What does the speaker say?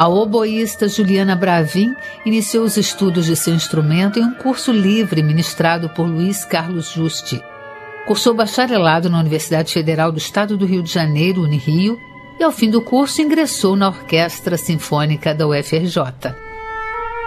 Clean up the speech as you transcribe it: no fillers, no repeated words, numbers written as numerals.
A oboísta Juliana Bravin iniciou os estudos de seu instrumento em um curso livre ministrado por Luiz Carlos Juste. Cursou bacharelado na Universidade Federal do Estado do Rio de Janeiro, Unirio, e ao fim do curso ingressou na Orquestra Sinfônica da UFRJ.